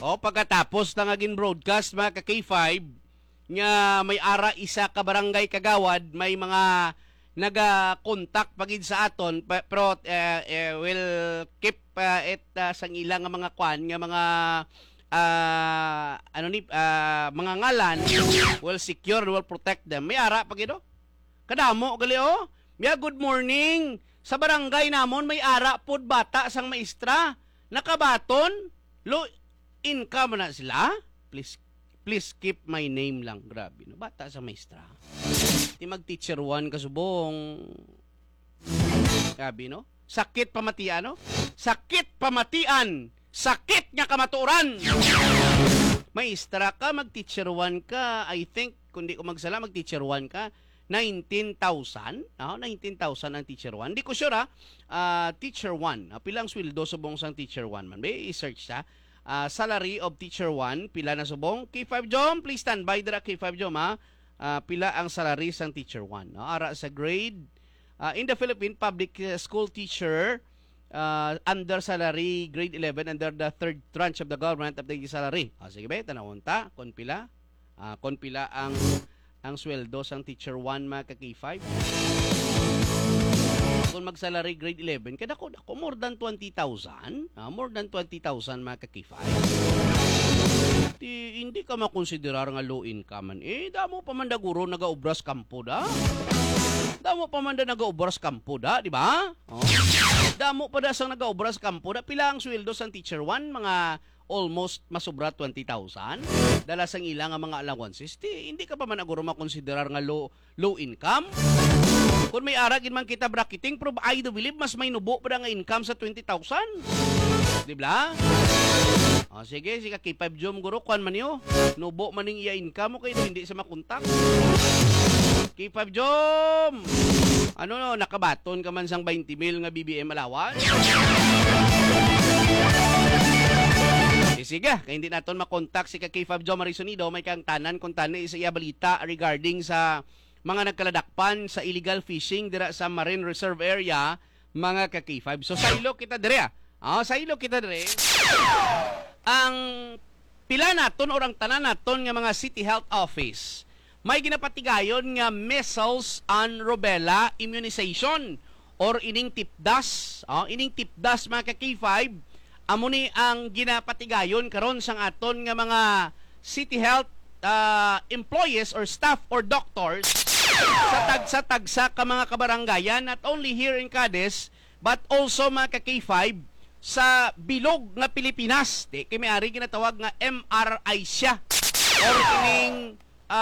O pagkatapos na ngaging broadcast mga ka-K5 nga may ara isa ka barangay kagawad, may mga naga-contact pagid sa aton pero will keep it sang ilang nga mga kwan nga mga mga ngalan, will secure, will protect them. May ara pagid kadamo gali Mia, good morning. Sa barangay namon may ara pod bata sang maestra. Nakabaton, low income na sila. Please keep my name lang. Grabe, no? Bata sa maestra. Di mag-teacher 1 kasubong. Grabe, no? Sakit pamatian, no? Sakit pamatian. Sakit nga kamaturan. Maestra ka, mag-teacher 1 ka. I think, kundi ko magsala, mag-teacher 1 ka. 19,000. 19,000 ang teacher 1. Hindi ko sure teacher 1. Pilang sweldo subong sang teacher 1 man. May i-search sa salary of teacher 1. Pila na subong. K5 Jom, please stand by dira K5 Jom pila ang salary sang teacher 1. Ara sa grade. In the Philippines, public school teacher under salary grade 11 under the third tranche of the government of the salary. Sige ba, tanawon ta kon pila. Kon pila ang sweldo sang teacher 1 mga ka-K5. Kung mag-salary grade 11, kada ko more than 20,000. More than 20,000 mga ka-K5. Hindi ka makonsiderar nga low income. Damo pa man da guro nagaobras kampo da. Damo pa man da nagaobras kampo da, di ba? Damo pa da sang nagaobras kampo da. Pila ang sweldo sang teacher 1? Mga almost masubra 20,000. Dala sang ilang nga mga allowances. Hindi ka pa man aguro makonsiderar nga low income. Kung may aragin man kita bracketing, pero I do believe mas may nubo pa nga income sa 20,000. Di ba? Sige, K5 Jom guro, kuan man yo. Nubo man ning iya income mo kayo hindi sa makontak. K5 Jom! Nakabaton ka man sang 20,000 nga BBM allowance? Sige, kaya hindi natin makontak si K5 Jom Marisonido, may kang tanan kung tanan isa iya balita regarding sa mga nagkaladakpan sa illegal fishing dira sa Marine Reserve Area, mga ka-K5. So, sa ilo kita dire. Sa ilo kita dire. Ang pila naton o ang tanan naton nga mga City Health Office, may ginapatigayon nga measles and rubella immunization or ining tipdas. Ining tipdas, mga ka-K5, amo ni ang ginapatigayon karon sang aton nga mga City Health employees or staff or doctors sa tagsa ka mga kabarangayan, not only here in Cadiz but also mga ka-K5 sa bilog nga Pilipinas. Kay may ari ginatawag nga MRI siya or ining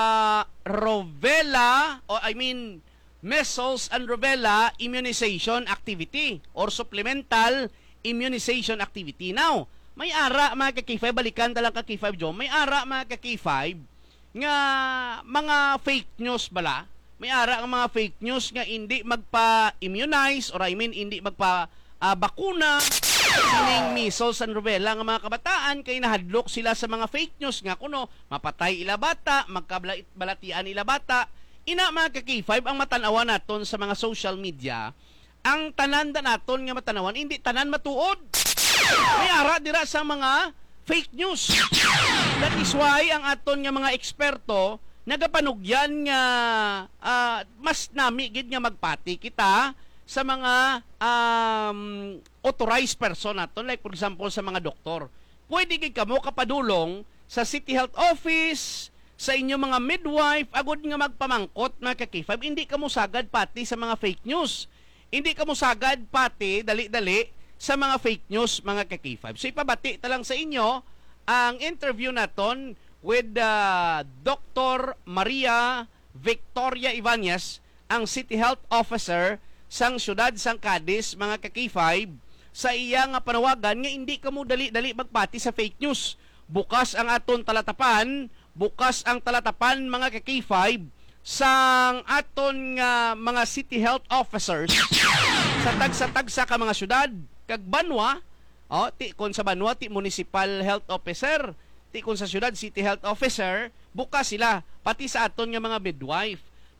measles and rubella immunization activity or supplemental immunization activity. Now, may ara mga ka-K5, balikan talang ka-K5 Jom, may ara mga ka-K5 nga mga fake news bala. May ara ang mga fake news nga hindi magpa-immunize or hindi magpa-bakuna sining measles and rubella nga mga kabataan kay nahadlok sila sa mga fake news nga kuno mapatay ila bata, magkabalatian ila bata. Ina mga ka-K5 ang matanawa naton sa mga social media. Ang tanan naton nga matanawan hindi tanan matuod. May ara dira sa mga fake news. That is why ang aton nga mga eksperto nagapanugyan nga mas nami gid nga magpati kita sa mga authorized person naton, like for example sa mga doktor. Pwede gid kamo kapadulong sa City Health Office, sa inyo mga midwife, agud nga magpamangkot mga ka-K5, hindi kamo sagad pati sa mga fake news. Hindi kamo sagad pati dali-dali sa mga fake news mga ka-K5. So ipabati talang sa inyo ang interview naton with Dr. Maria Victoria Ibanez, ang City Health Officer sang siyudad sang Cadiz, mga ka-K5, sa iya nga panawagan nga hindi kamo dali-dali magpati sa fake news. Bukas ang aton talatapan, mga ka-K5 sang aton nga mga City Health Officers sa tagsa-tagsa ka mga siyudad kag banwa, kon sa banwa ti Municipal Health Officer, ti kon sa siyudad City Health Officer, bukas sila pati sa aton nga mga midwife.